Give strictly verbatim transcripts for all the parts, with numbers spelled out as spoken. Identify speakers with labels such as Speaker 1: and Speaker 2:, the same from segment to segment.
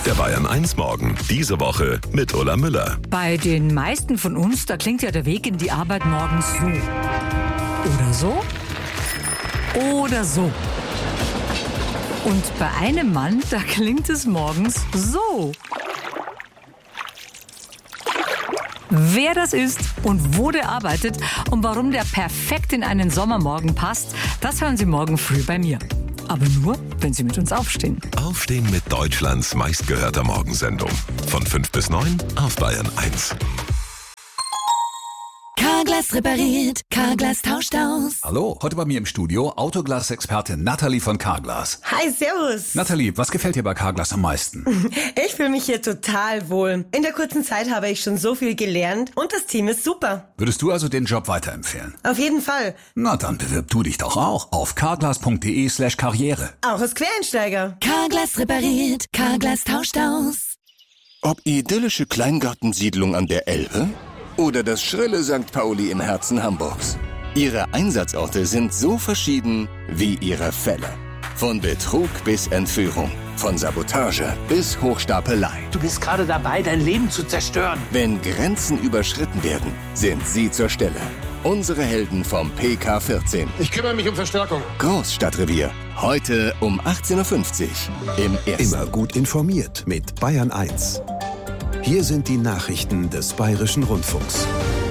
Speaker 1: Der Bayern eins Morgen. Diese Woche mit Ulla Müller.
Speaker 2: Bei den meisten von uns, da klingt ja der Weg in die Arbeit morgens so. Oder so. Oder so. Und bei einem Mann, da klingt es morgens so. Wer das ist und wo der arbeitet und warum der perfekt in einen Sommermorgen passt, das hören Sie morgen früh bei mir. Aber nur, wenn Sie mit uns aufstehen.
Speaker 1: Aufstehen mit Deutschlands meistgehörter Morgensendung. Von fünf bis neun auf Bayern eins.
Speaker 3: Carglass repariert, Carglass tauscht aus.
Speaker 4: Hallo, heute bei mir im Studio Autoglas-Expertin Nathalie von Carglass.
Speaker 5: Hi, servus.
Speaker 4: Nathalie, was gefällt dir bei Carglass am meisten?
Speaker 5: Ich fühle mich hier total wohl. In der kurzen Zeit habe ich schon so viel gelernt und das Team ist super.
Speaker 4: Würdest du also den Job weiterempfehlen?
Speaker 5: Auf jeden Fall.
Speaker 4: Na, dann bewirb du dich doch auch auf carglass.de slash karriere.
Speaker 5: Auch als Quereinsteiger.
Speaker 3: Carglass repariert, Carglass tauscht aus.
Speaker 6: Ob idyllische Kleingartensiedlung an der Elbe oder das schrille Sankt Pauli im Herzen Hamburgs. Ihre Einsatzorte sind so verschieden wie ihre Fälle. Von Betrug bis Entführung, von Sabotage bis Hochstapelei.
Speaker 7: Du bist gerade dabei, dein Leben zu zerstören.
Speaker 6: Wenn Grenzen überschritten werden, sind sie zur Stelle. Unsere Helden vom P K vierzehn.
Speaker 8: Ich kümmere mich um Verstärkung.
Speaker 6: Großstadtrevier. Heute um achtzehn Uhr fünfzig im Ersten.
Speaker 9: Immer gut informiert mit Bayern eins. Hier sind die Nachrichten des Bayerischen Rundfunks.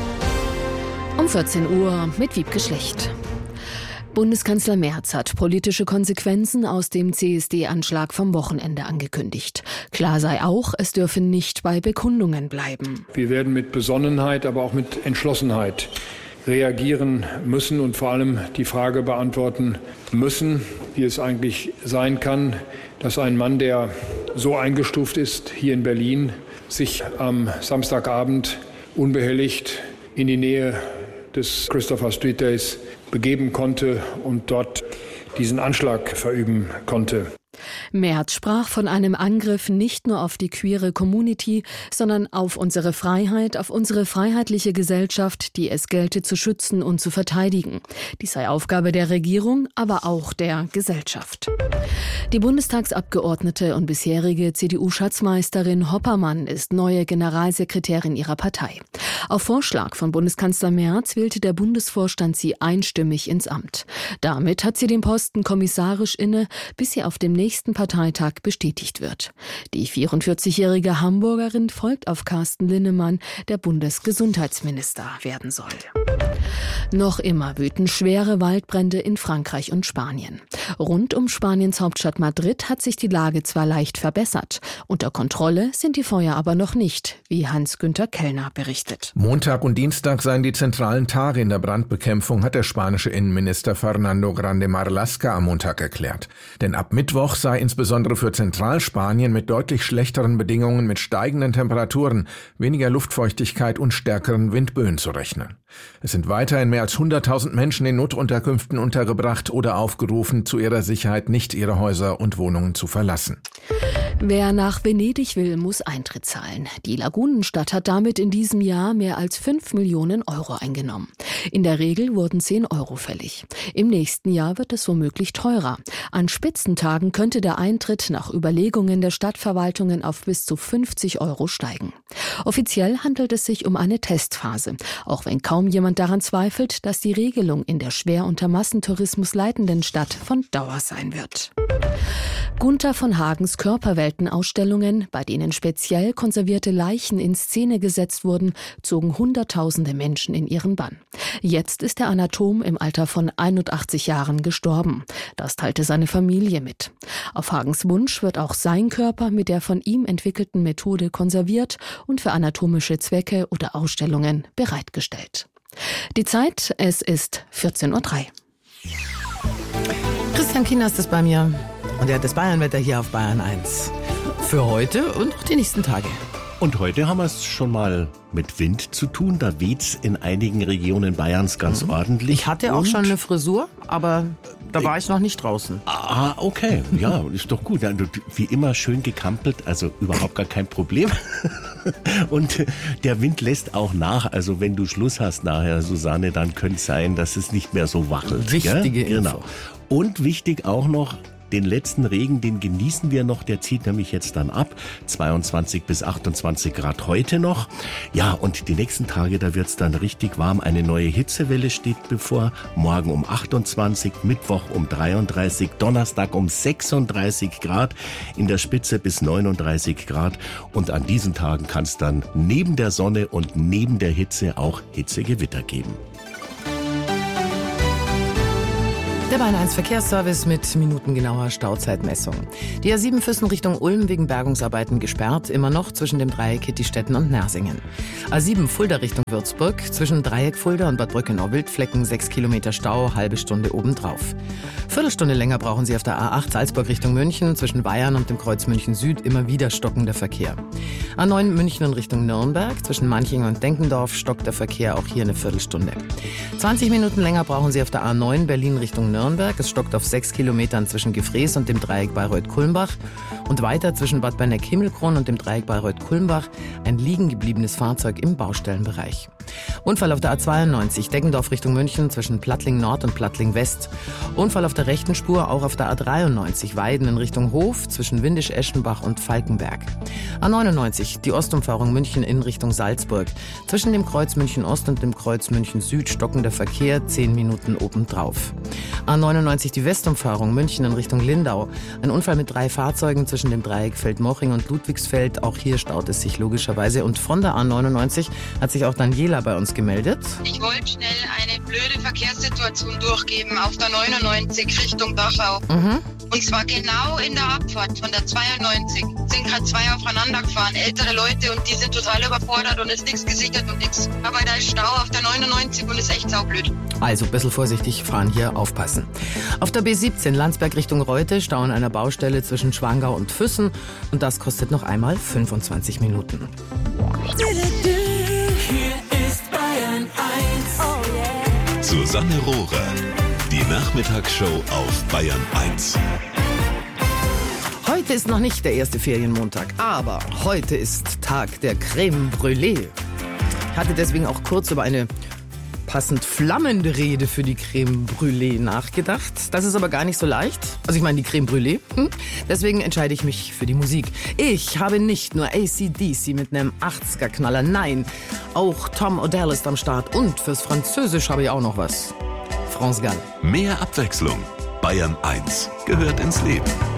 Speaker 10: Um vierzehn Uhr mit Wiebke Schlecht. Bundeskanzler Merz hat politische Konsequenzen aus dem C S D-Anschlag vom Wochenende angekündigt. Klar sei auch, es dürfe nicht bei Bekundungen bleiben.
Speaker 11: Wir werden mit Besonnenheit, aber auch mit Entschlossenheit reagieren müssen und vor allem die Frage beantworten müssen, wie es eigentlich sein kann, dass ein Mann, der so eingestuft ist hier in Berlin, sich am Samstagabend unbehelligt in die Nähe des Christopher Street Days begeben konnte und dort diesen Anschlag verüben konnte.
Speaker 10: Merz sprach von einem Angriff nicht nur auf die queere Community, sondern auf unsere Freiheit, auf unsere freiheitliche Gesellschaft, die es gelte zu schützen und zu verteidigen. Dies sei Aufgabe der Regierung, aber auch der Gesellschaft. Die Bundestagsabgeordnete und bisherige C D U-Schatzmeisterin Hoppermann ist neue Generalsekretärin ihrer Partei. Auf Vorschlag von Bundeskanzler Merz wählte der Bundesvorstand sie einstimmig ins Amt. Damit hat sie den Posten kommissarisch inne, bis sie auf dem nächsten Parteitag bestätigt wird. Die vierundvierzigjährige Hamburgerin folgt auf Carsten Linnemann, der Bundesgesundheitsminister werden soll. Noch immer wüten schwere Waldbrände in Frankreich und Spanien. Rund um Spaniens Hauptstadt Madrid hat sich die Lage zwar leicht verbessert. Unter Kontrolle sind die Feuer aber noch nicht, wie Hans-Günther Kellner berichtet.
Speaker 12: Montag und Dienstag seien die zentralen Tage in der Brandbekämpfung, hat der spanische Innenminister Fernando Grande Marlaska am Montag erklärt. Denn ab Mittwoch sei insbesondere für Zentralspanien mit deutlich schlechteren Bedingungen mit steigenden Temperaturen, weniger Luftfeuchtigkeit und stärkeren Windböen zu rechnen. Es sind weiterhin mehr als hunderttausend Menschen in Notunterkünften untergebracht oder aufgerufen, zu ihrer Sicherheit nicht ihre Häuser und Wohnungen zu verlassen.
Speaker 10: Wer nach Venedig will, muss Eintritt zahlen. Die Lagunenstadt hat damit in diesem Jahr mehr als fünf Millionen Euro eingenommen. In der Regel wurden zehn Euro fällig. Im nächsten Jahr wird es womöglich teurer. An Spitzentagen könnte der Eintritt nach Überlegungen der Stadtverwaltungen auf bis zu fünfzig Euro steigen. Offiziell handelt es sich um eine Testphase, auch wenn kaum jemand daran zweifelt, dass die Regelung in der schwer unter Massentourismus leidenden Stadt von Dauer sein wird. Gunther von Hagens Körperweltenausstellungen, bei denen speziell konservierte Leichen in Szene gesetzt wurden, zogen Hunderttausende Menschen in ihren Bann. Jetzt ist der Anatom im Alter von einundachtzig Jahren gestorben. Das teilte seine Familie mit. Auf Hagens Wunsch wird auch sein Körper mit der von ihm entwickelten Methode konserviert und für anatomische Zwecke oder Ausstellungen bereitgestellt. Die Zeit, es ist vierzehn Uhr drei.
Speaker 13: Christian Kienast ist bei mir und er hat das Bayernwetter hier auf Bayern eins. Für heute und auch die nächsten Tage.
Speaker 14: Und heute haben wir es schon mal mit Wind zu tun. Da weht's in einigen Regionen Bayerns ganz mhm. ordentlich.
Speaker 13: Ich hatte auch und schon eine Frisur, aber da war ich noch nicht draußen.
Speaker 14: Ah, okay. Ja, ist doch gut. Wie immer schön gekampelt, also überhaupt gar kein Problem. Und der Wind lässt auch nach. Also wenn du Schluss hast nachher, Susanne, dann könnte es sein, dass es nicht mehr so wackelt.
Speaker 13: Wichtige
Speaker 14: gell?
Speaker 13: Info.
Speaker 14: Genau. Und wichtig auch noch, Den letzten Regen, den genießen wir noch, der zieht nämlich jetzt dann ab. zweiundzwanzig bis achtundzwanzig Grad heute noch. Ja, und die nächsten Tage, da wird's dann richtig warm. Eine neue Hitzewelle steht bevor. Morgen um achtundzwanzig, Mittwoch um dreiunddreißig, Donnerstag um sechsunddreißig Grad, in der Spitze bis neununddreißig Grad. Und an diesen Tagen kann es dann neben der Sonne und neben der Hitze auch Hitzegewitter geben.
Speaker 13: Der Bayern eins Verkehrsservice mit minutengenauer Stauzeitmessung. Die A sieben Füssen Richtung Ulm wegen Bergungsarbeiten gesperrt, immer noch zwischen dem Dreieck Hittistetten und Nersingen. A sieben Fulda Richtung Würzburg, zwischen Dreieck Fulda und Bad Brückenau-Wildflecken sechs Kilometer Stau, halbe Stunde obendrauf. Viertelstunde länger brauchen Sie auf der A acht Salzburg Richtung München, zwischen Bayern und dem Kreuz München Süd immer wieder stockender Verkehr. A neun München in Richtung Nürnberg, zwischen Manching und Denkendorf stockt der Verkehr auch hier eine Viertelstunde. zwanzig Minuten länger brauchen Sie auf der A neun Berlin Richtung Nürnberg. Es stockt auf sechs Kilometern zwischen Gefrees und dem Dreieck Bayreuth-Kulmbach. Und weiter zwischen Bad Berneck-Himmelkron und dem Dreieck Bayreuth-Kulmbach ein liegen gebliebenes Fahrzeug im Baustellenbereich. Unfall auf der A zweiundneunzig Deggendorf Richtung München zwischen Plattling Nord und Plattling West. Unfall auf der rechten Spur auch auf der A dreiundneunzig Weiden in Richtung Hof zwischen Windisch-Eschenbach und Falkenberg. A neunundneunzig die Ostumfahrung München in Richtung Salzburg. Zwischen dem Kreuz München Ost und dem Kreuz München Süd stockender Verkehr, zehn Minuten obendrauf. A neunundneunzig die Westumfahrung München in Richtung Lindau. Ein Unfall mit drei Fahrzeugen zwischen dem Dreieck Feldmoching und Ludwigsfeld. Auch hier staut es sich logischerweise. Und von der A neunundneunzig hat sich auch Daniela bei uns gemeldet.
Speaker 8: Ich wollte schnell eine blöde Verkehrssituation durchgeben auf der neunundneunzig Richtung Dachau.
Speaker 13: Mhm.
Speaker 8: Und zwar genau in der Abfahrt von der zweiundneunzig sind gerade zwei aufeinander gefahren, ältere Leute, und die sind total überfordert und ist nichts gesichert und nichts. Aber da ist Stau auf der neunundneunzig und ist echt saublöd.
Speaker 13: Also ein bisschen vorsichtig fahren hier, aufpassen. Auf der B siebzehn Landsberg Richtung Reute Stau an einer Baustelle zwischen Schwangau und Füssen und das kostet noch einmal fünfundzwanzig Minuten.
Speaker 3: Hier ist Bayern eins. Oh yeah.
Speaker 1: Susanne Rohrer, die Nachmittagsshow auf Bayern eins.
Speaker 13: Heute ist noch nicht der erste Ferienmontag, aber heute ist Tag der Crème Brûlée. Ich hatte deswegen auch kurz über eine passend flammende Rede für die Crème Brûlée nachgedacht. Das ist aber gar nicht so leicht. Also ich meine die Crème Brûlée. Hm? Deswegen entscheide ich mich für die Musik. Ich habe nicht nur A C D C mit einem achtziger-Knaller, nein, auch Tom Odell ist am Start und fürs Französisch habe ich auch noch was. France Gall.
Speaker 1: Mehr Abwechslung. Bayern eins gehört ins Leben.